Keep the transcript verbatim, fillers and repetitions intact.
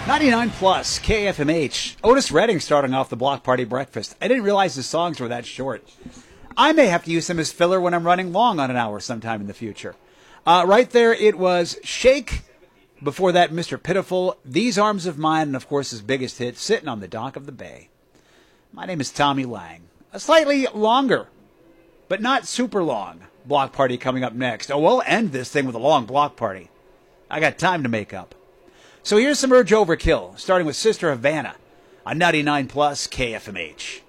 ninety-nine plus K F M H. Otis Redding starting off the Block Party Breakfast. I didn't realize the songs were that short. I may have to use them as filler when I'm running long on an hour sometime in the future. Uh, right there, it was Shake. Before that, Mister Pitiful, These Arms of Mine, and of course his biggest hit, Sitting on the Dock of the Bay. My name is Tommy Lang. A slightly longer, but not super long, block party coming up next. Oh, we'll end this thing with a long block party. I got time to make up. So here's some Urge Overkill, starting with Sister Havana on ninety-nine plus K F M H.